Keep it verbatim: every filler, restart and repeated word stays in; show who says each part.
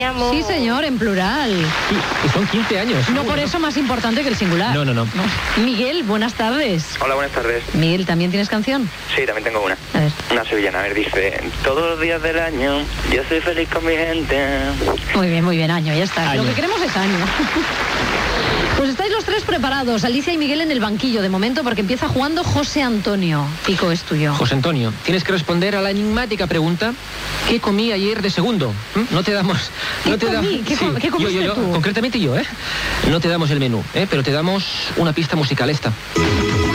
Speaker 1: Sí, señor, en plural.
Speaker 2: Y, y son quince años.
Speaker 1: No por eso más importante que el singular.
Speaker 2: No, no, no, no.
Speaker 1: Miguel, buenas tardes.
Speaker 3: Hola, buenas tardes.
Speaker 1: Miguel, ¿también tienes canción?
Speaker 3: Sí, también tengo una.
Speaker 1: A ver.
Speaker 3: Una sevillana, a ver, dice: todos los días del año yo soy feliz con mi gente.
Speaker 1: Muy bien, muy bien, año, ya está.
Speaker 2: Año.
Speaker 1: Lo que queremos es año. Pues estáis los tres preparados, Alicia y Miguel en el banquillo de momento, porque empieza jugando José Antonio. Pico, es tuyo.
Speaker 2: José Antonio, tienes que responder a la enigmática pregunta: ¿qué comí ayer de segundo? ¿Mm? No te damos... No
Speaker 1: ¿Qué
Speaker 2: te
Speaker 1: comí?
Speaker 2: dam-
Speaker 1: ¿Qué com- qué comiste
Speaker 2: yo, yo, yo,
Speaker 1: tú?
Speaker 2: concretamente yo, ¿eh? No te damos el menú, ¿eh? Pero te damos una pista musical esta.